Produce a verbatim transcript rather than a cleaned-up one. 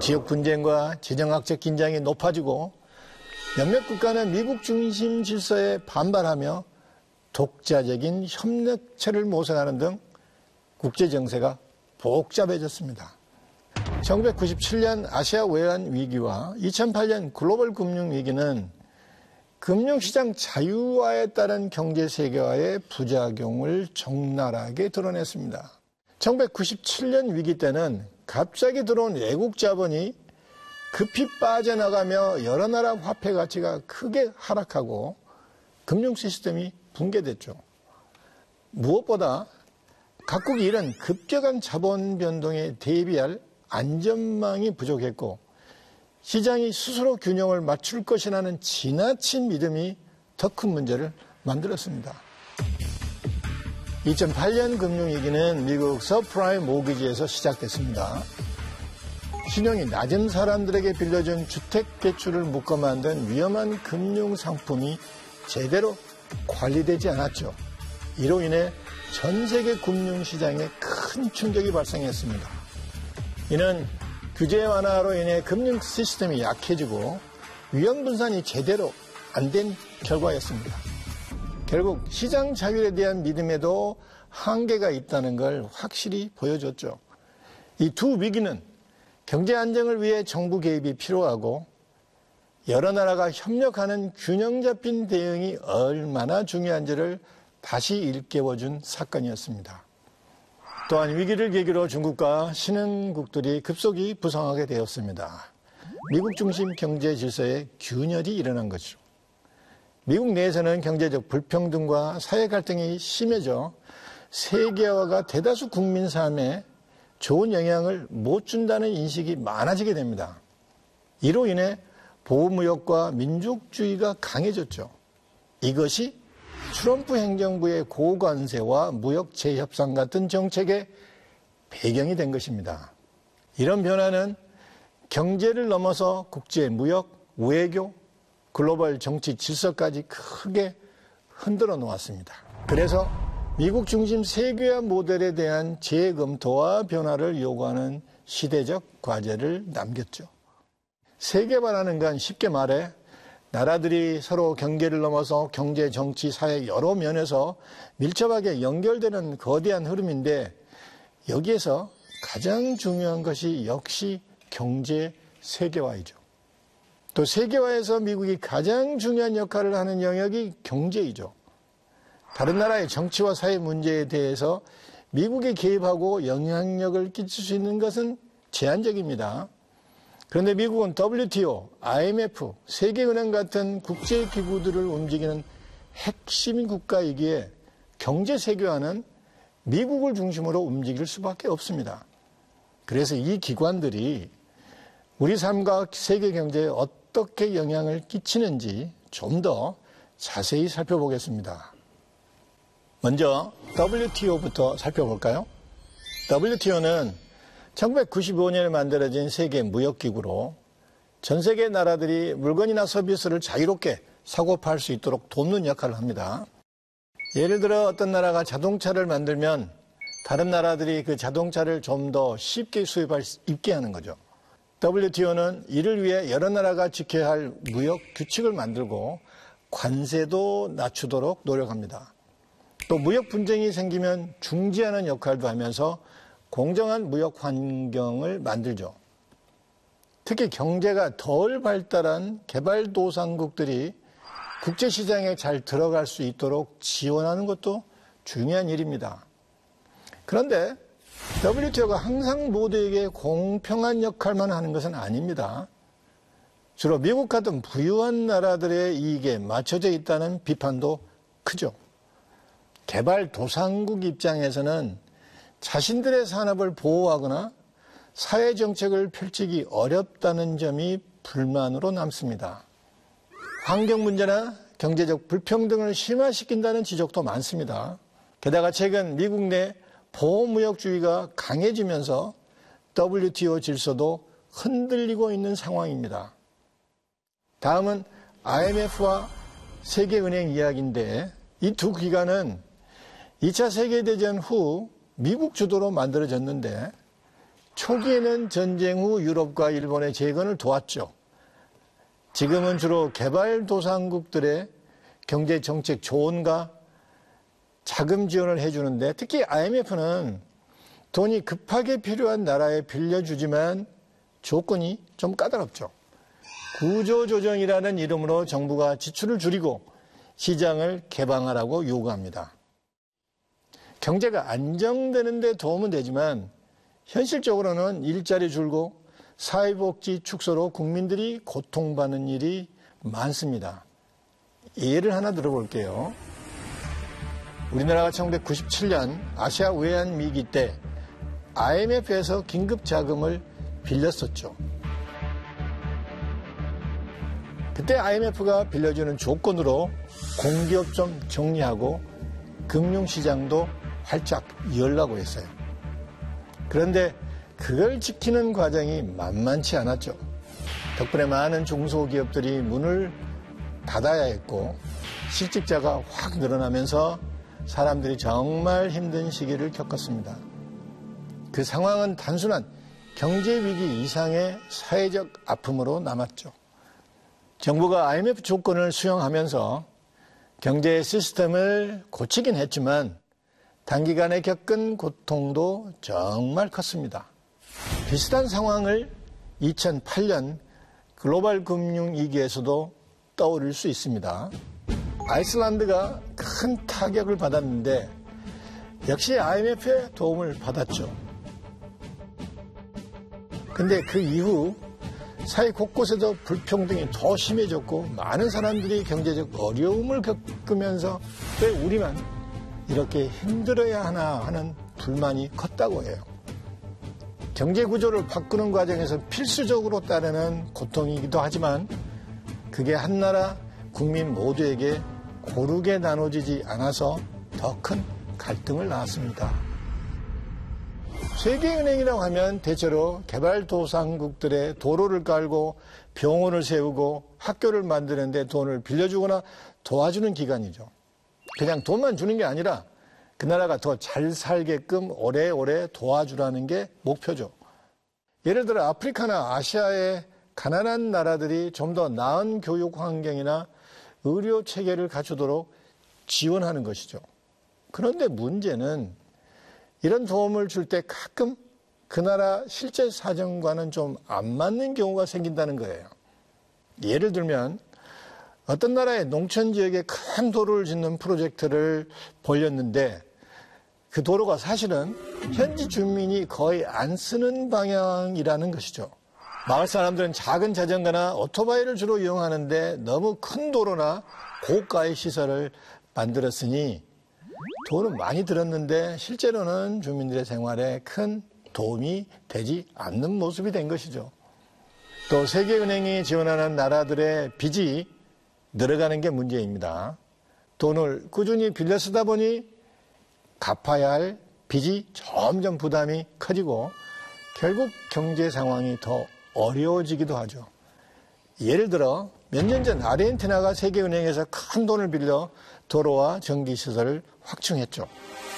지역 분쟁과 재정학적 긴장이 높아지고 몇몇 국가는 미국 중심 질서에 반발하며 독자적인 협력체를 모색하는 등 국제 정세가 복잡해졌습니다. 천구백구십칠 년 아시아 외환 위기와 이천팔 년 글로벌 금융 위기는 금융시장 자유화에 따른 경제 세계화의 부작용을 적나라하게 드러냈습니다. 천구백구십칠 년 위기 때는 갑자기 들어온 외국 자본이 급히 빠져나가며 여러 나라 화폐 가치가 크게 하락하고 금융 시스템이 붕괴됐죠. 무엇보다 각국이 이런 급격한 자본 변동에 대비할 안전망이 부족했고 시장이 스스로 균형을 맞출 것이라는 지나친 믿음이 더 큰 문제를 만들었습니다. 이천팔 년 금융위기는 미국 서프라임 모기지에서 시작됐습니다. 신용이 낮은 사람들에게 빌려준 주택 대출을 묶어 만든 위험한 금융 상품이 제대로 관리되지 않았죠. 이로 인해 전 세계 금융시장에 큰 충격이 발생했습니다. 이는 규제 완화로 인해 금융 시스템이 약해지고 위험 분산이 제대로 안 된 결과였습니다. 결국 시장 자율에 대한 믿음에도 한계가 있다는 걸 확실히 보여줬죠. 이 두 위기는 경제 안정을 위해 정부 개입이 필요하고 여러 나라가 협력하는 균형 잡힌 대응이 얼마나 중요한지를 다시 일깨워준 사건이었습니다. 또한 위기를 계기로 중국과 신흥국들이 급속히 부상하게 되었습니다. 미국 중심 경제 질서에 균열이 일어난 것이죠. 미국 내에서는 경제적 불평등과 사회 갈등이 심해져 세계화가 대다수 국민 삶에 좋은 영향을 못 준다는 인식이 많아지게 됩니다. 이로 인해 보호무역과 민족주의가 강해졌죠. 이것이 트럼프 행정부의 고관세와 무역 재협상 같은 정책의 배경이 된 것입니다. 이런 변화는 경제를 넘어서 국제 무역, 외교, 글로벌 정치 질서까지 크게 흔들어 놓았습니다. 그래서 미국 중심 세계화 모델에 대한 재검토와 변화를 요구하는 시대적 과제를 남겼죠. 세계화라는 건 쉽게 말해 나라들이 서로 경계를 넘어서 경제, 정치, 사회 여러 면에서 밀접하게 연결되는 거대한 흐름인데 여기에서 가장 중요한 것이 역시 경제 세계화이죠. 또 세계화에서 미국이 가장 중요한 역할을 하는 영역이 경제이죠. 다른 나라의 정치와 사회 문제에 대해서 미국이 개입하고 영향력을 끼칠 수 있는 것은 제한적입니다. 그런데 미국은 더블유티오, 아이엠에프, 세계은행 같은 국제기구들을 움직이는 핵심 국가이기에 경제 세계화는 미국을 중심으로 움직일 수밖에 없습니다. 그래서 이 기관들이 우리 삶과 세계 경제에 어떻게 영향을 끼치는지 좀 더 자세히 살펴보겠습니다. 먼저 더블유티오부터 살펴볼까요? 더블유티오는 천구백구십오 년에 만들어진 세계 무역기구로 전 세계 나라들이 물건이나 서비스를 자유롭게 사고 팔 수 있도록 돕는 역할을 합니다. 예를 들어 어떤 나라가 자동차를 만들면 다른 나라들이 그 자동차를 좀 더 쉽게 수입할 수 있게 하는 거죠. 더블유티오는 이를 위해 여러 나라가 지켜야 할 무역 규칙을 만들고 관세도 낮추도록 노력합니다. 또 무역 분쟁이 생기면 중지하는 역할도 하면서 공정한 무역 환경을 만들죠. 특히 경제가 덜 발달한 개발도상국들이 국제시장에 잘 들어갈 수 있도록 지원하는 것도 중요한 일입니다. 그런데 더블유티오가 항상 모두에게 공평한 역할만 하는 것은 아닙니다. 주로 미국 같은 부유한 나라들의 이익에 맞춰져 있다는 비판도 크죠. 개발도상국 입장에서는 자신들의 산업을 보호하거나 사회정책을 펼치기 어렵다는 점이 불만으로 남습니다. 환경 문제나 경제적 불평등을 심화시킨다는 지적도 많습니다. 게다가 최근 미국 내 보호무역주의가 강해지면서 더블유티오 질서도 흔들리고 있는 상황입니다. 다음은 아이엠에프와 세계은행 이야기인데 이 두 기관은 이 차 세계대전 후 미국 주도로 만들어졌는데 초기에는 전쟁 후 유럽과 일본의 재건을 도왔죠. 지금은 주로 개발도상국들의 경제정책 조언과 자금 지원을 해주는데, 특히 아이엠에프는 돈이 급하게 필요한 나라에 빌려주지만 조건이 좀 까다롭죠. 구조조정이라는 이름으로 정부가 지출을 줄이고 시장을 개방하라고 요구합니다. 경제가 안정되는 데 도움은 되지만 현실적으로는 일자리 줄고 사회복지 축소로 국민들이 고통받는 일이 많습니다. 예를 하나 들어볼게요. 우리나라가 천구백구십칠 년 아시아 외환 위기 때 아이엠에프에서 긴급 자금을 빌렸었죠. 그때 아이엠에프가 빌려주는 조건으로 공기업 좀 정리하고 금융시장도 활짝 열라고 했어요. 그런데 그걸 지키는 과정이 만만치 않았죠. 덕분에 많은 중소기업들이 문을 닫아야 했고 실직자가 확 늘어나면서 사람들이 정말 힘든 시기를 겪었습니다. 그 상황은 단순한 경제위기 이상의 사회적 아픔으로 남았죠. 정부가 아이엠에프 조건을 수용하면서 경제 시스템을 고치긴 했지만 단기간에 겪은 고통도 정말 컸습니다. 비슷한 상황을 이천팔 년 글로벌 금융위기에서도 떠올릴 수 있습니다. 아이슬란드가 큰 타격을 받았는데 역시 아이엠에프의 도움을 받았죠. 근데 그 이후 사회 곳곳에도 불평등이 더 심해졌고 많은 사람들이 경제적 어려움을 겪으면서 왜 우리만 이렇게 힘들어야 하나 하는 불만이 컸다고 해요. 경제 구조를 바꾸는 과정에서 필수적으로 따르는 고통이기도 하지만 그게 한 나라 국민 모두에게 고르게 나눠지지 않아서 더 큰 갈등을 낳았습니다. 세계은행이라고 하면 대체로 개발도상국들의 도로를 깔고 병원을 세우고 학교를 만드는데 돈을 빌려주거나 도와주는 기관이죠. 그냥 돈만 주는 게 아니라 그 나라가 더 잘 살게끔 오래오래 도와주라는 게 목표죠. 예를 들어 아프리카나 아시아의 가난한 나라들이 좀 더 나은 교육 환경이나 의료 체계를 갖추도록 지원하는 것이죠. 그런데 문제는 이런 도움을 줄 때 가끔 그 나라 실제 사정과는 좀 안 맞는 경우가 생긴다는 거예요. 예를 들면 어떤 나라의 농촌 지역에 큰 도로를 짓는 프로젝트를 벌였는데 그 도로가 사실은 현지 주민이 거의 안 쓰는 방향이라는 것이죠. 마을 사람들은 작은 자전거나 오토바이를 주로 이용하는데 너무 큰 도로나 고가의 시설을 만들었으니 돈은 많이 들었는데 실제로는 주민들의 생활에 큰 도움이 되지 않는 모습이 된 것이죠. 또 세계은행이 지원하는 나라들의 빚이 늘어가는 게 문제입니다. 돈을 꾸준히 빌려 쓰다 보니 갚아야 할 빚이 점점 부담이 커지고 결국 경제 상황이 더 어려워지기도 하죠. 예를 들어 몇 년 전 아르헨티나가 세계은행에서 큰 돈을 빌려 도로와 전기시설을 확충했죠.